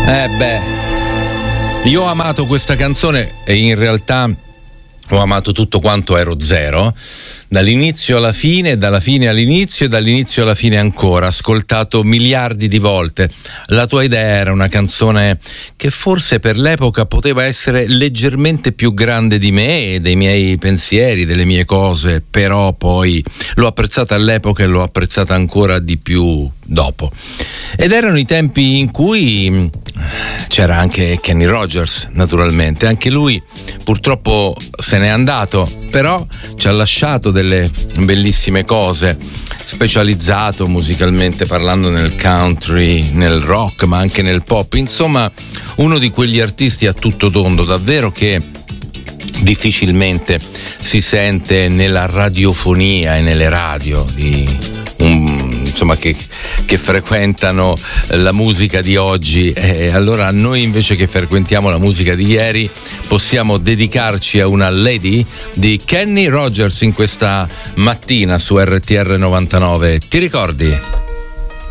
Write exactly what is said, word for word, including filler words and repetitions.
Eh beh, io ho amato questa canzone e in realtà ho amato tutto quanto Ero Zero, dall'inizio alla fine, dalla fine all'inizio e dall'inizio alla fine ancora, ascoltato miliardi di volte. La tua idea era una canzone che forse per l'epoca poteva essere leggermente più grande di me, dei miei pensieri, delle mie cose, però poi l'ho apprezzata all'epoca e l'ho apprezzata ancora di più dopo. Ed erano i tempi in cui c'era anche Kenny Rogers, naturalmente, anche lui purtroppo se n'è andato, però ci ha lasciato delle bellissime cose, specializzato musicalmente parlando nel country, nel rock, ma anche nel pop, insomma uno di quegli artisti a tutto tondo davvero che difficilmente si sente nella radiofonia e nelle radio di un, insomma che, che frequentano la musica di oggi, e allora noi invece che frequentiamo la musica di ieri possiamo dedicarci a una lady di Kenny Rogers in questa mattina su R T R novantanove. Ti ricordi?